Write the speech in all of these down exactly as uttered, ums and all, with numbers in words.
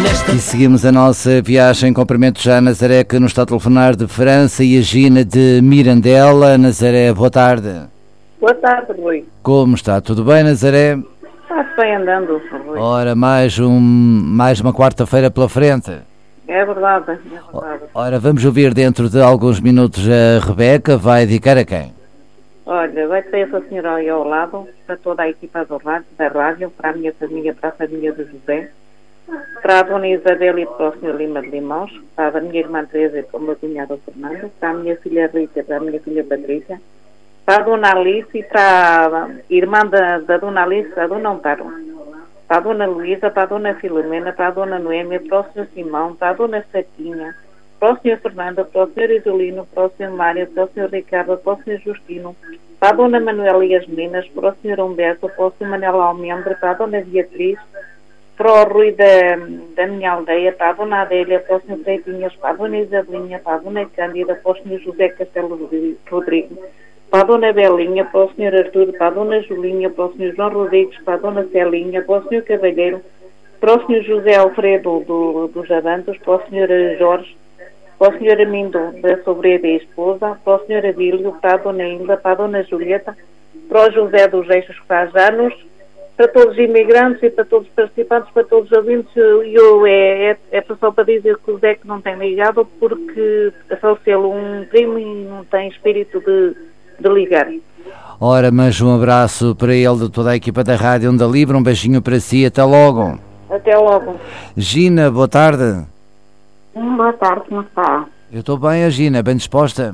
nesta... E seguimos a nossa viagem. Cumprimento já a Nazaré, que nos está a telefonar de França, e a Gina de Mirandela. Nazaré, boa tarde. Boa tarde, Rui. Como está? Tudo bem, Nazaré? Está-se bem andando, Rui. Ora, mais, um, mais uma quarta-feira pela frente. É verdade, é verdade. Ora, vamos ouvir dentro de alguns minutos a Rebeca. Vai dedicar a quem? Olha, vai ter essa senhora aí ao lado, para toda a equipa do rádio, da rádio, para a minha família, para a família de José, para a dona Isabel e para o senhor Lima de Limões, para a minha irmã Teresa e para o meu cunhado Fernando, para a minha filha Rita e para a minha filha Patrícia, para a dona Alice e para a irmã da, da dona Alice, a dona Amparo, para a dona Luísa, para a dona Filomena, para a dona Noêmia, para o senhor Simão, para a dona Satinha, para o senhor Fernando, para o senhor Isolino, para o senhor Mário, para o senhor Ricardo, para o senhor Justino, para a dona Manuela e as meninas, para o senhor Humberto, para o senhor Manuel Almendra, para a dona Beatriz, para o Rui da, da minha aldeia, para a dona Adélia, para o senhor Freitinhas, para a dona Isabelinha, para a dona Cândida, para o senhor José Castelo Rodrigo, para a dona Belinha, para o senhor Artur, para a dona Julinha, para o senhor João Rodrigues, para a dona Celinha, para o senhor Cavalheiro, para o senhor José Alfredo do, dos Avantos, para o senhor Jorge, para o senhor Amindo da Sobreda e esposa, para o senhor Adílio, para a dona Hilda, para a dona Julieta, para o José dos Eixos, que faz anos, para todos os imigrantes e para todos os participantes, para todos os ouvintes. Eu, é, é, é só para dizer que o Zé que não tem ligado porque faleceu um primo e não tem espírito de, de ligar. Ora, mas um abraço para ele, de toda a equipa da Rádio Onda Livre, um beijinho para si, até logo. Até logo. Gina, boa tarde. Boa tarde, como está? Eu estou bem, a Gina, bem disposta?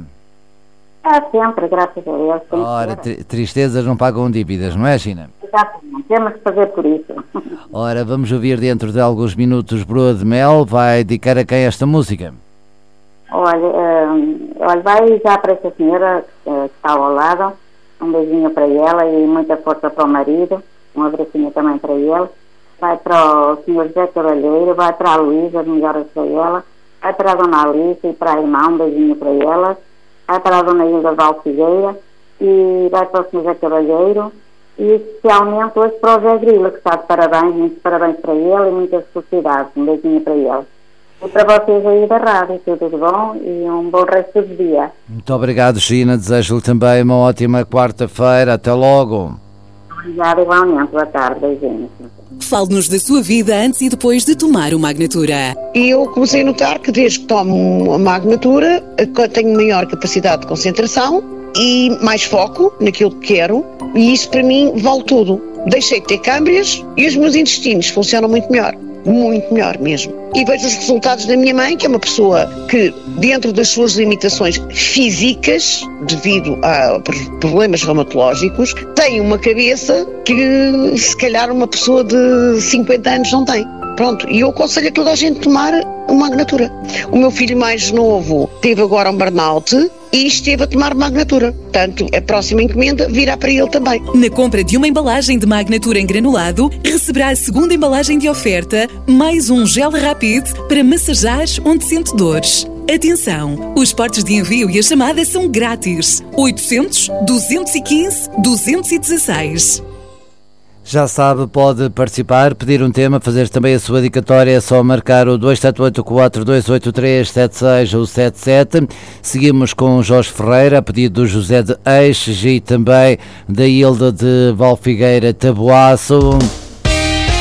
É sempre, graças a Deus. Ora, tri- tristezas não pagam dívidas, não é, Gina? Exatamente, temos que fazer por isso. Ora, vamos ouvir dentro de alguns minutos Broa de Mel. Vai dedicar a quem esta música? Olha, uh, olha, vai já para essa senhora uh, que está ao lado, um beijinho para ela e muita força para o marido, um abracinho também para ele. Vai para o senhor José Cavalheiro, vai para a Luísa, melhoras para ela, vai para a dona Alice e para a irmã, um beijinho para ela, vai para a dona Hilda Val Figueira e vai para o senhor José Cavalheiro e especialmente hoje para o Zé Grilo, que está de parabéns, muitos parabéns para ele e muitas felicidades, um beijinho para ele. E para vocês aí da rádio, tudo de bom e um bom resto do dia. Muito obrigado, Gina, desejo-lhe também uma ótima quarta-feira, até logo. Obrigada igualmente, boa tarde, beijinhos. Fale-nos da sua vida antes e depois de tomar o Magnatura. E eu comecei a notar que desde que tomo a Magnatura tenho maior capacidade de concentração e mais foco naquilo que quero, e isso para mim vale tudo. Deixei de ter câmbias e os meus intestinos funcionam muito melhor. Muito melhor mesmo. E vejo os resultados da minha mãe, que é uma pessoa que, dentro das suas limitações físicas, devido a problemas reumatológicos, tem uma cabeça que, se calhar, uma pessoa de cinquenta anos não tem. Pronto, e eu aconselho a toda a gente tomar uma Magnatura. O meu filho mais novo teve agora um burnout e esteve a tomar Magnatura. Portanto, a próxima encomenda virá para ele também. Na compra de uma embalagem de Magnatura em granulado, receberá a segunda embalagem de oferta, mais um gel rápido para massajar onde sente dores. Atenção, os portos de envio e a chamada são grátis. oitocentos, duzentos e quinze, duzentos e dezesseis. Já sabe, pode participar, pedir um tema, fazer também a sua dedicatória, é só marcar o dois sete oito quatro, dois oito três, sete seis ou sete sete. Seguimos com Jorge Ferreira, a pedido do José de Eixes e também da Hilda de Valfigueira Taboaço.